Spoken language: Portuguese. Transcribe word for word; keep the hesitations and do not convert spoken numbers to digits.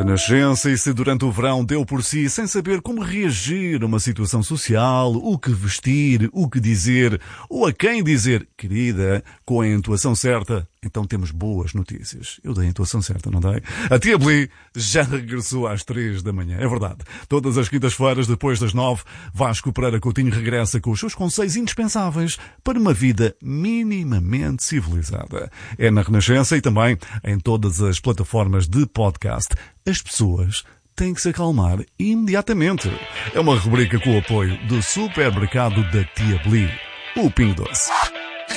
Renascença, e se durante o verão deu por si sem saber como reagir a uma situação social, o que vestir, o que dizer, ou a quem dizer, querida, com a entoação certa, então temos boas notícias. Eu dei a entoação certa, não dei? A Tia Bli já regressou às três da manhã, é verdade. Todas as quintas-feiras, depois das nove, Vasco Pereira Coutinho regressa com os seus conselhos indispensáveis para uma vida minimamente civilizada. É na Renascença e também em todas as plataformas de podcast. As pessoas têm que se acalmar imediatamente. É uma rubrica com o apoio do supermercado da Tia Bli, o Pingo Doce.